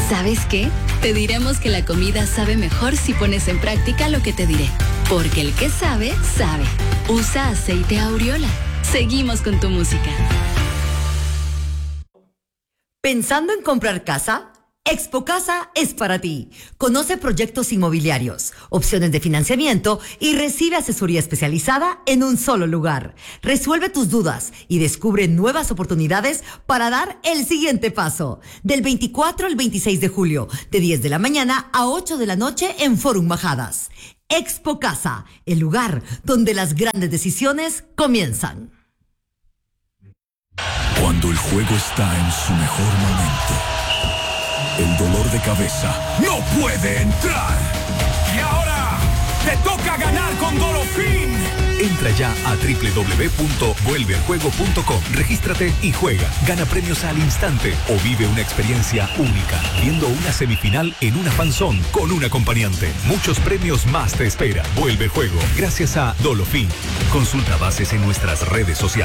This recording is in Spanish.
¿Sabes qué? Te diremos que la comida sabe mejor si pones en práctica lo que te diré. Porque el que sabe, sabe. Usa aceite Aureola. Seguimos con tu música. ¿Pensando en comprar casa? Expo Casa es para ti. Conoce proyectos inmobiliarios, opciones de financiamiento y recibe asesoría especializada en un solo lugar. Resuelve tus dudas y descubre nuevas oportunidades para dar el siguiente paso. Del 24 al 26 de julio, de 10 de la mañana a 8 de la noche en Fórum Majadas. Expo Casa, el lugar donde las grandes decisiones comienzan. Cuando el juego está en su mejor momento, el dolor de cabeza no puede entrar. Y ahora te toca ganar con Dolofin. Entra ya a www.vuelvealjuego.com. Regístrate y juega. Gana premios al instante o vive una experiencia única viendo una semifinal en una fanzón con un acompañante. Muchos premios más te esperan. Vuelve el juego gracias a Dolofin. Consulta bases en nuestras redes sociales.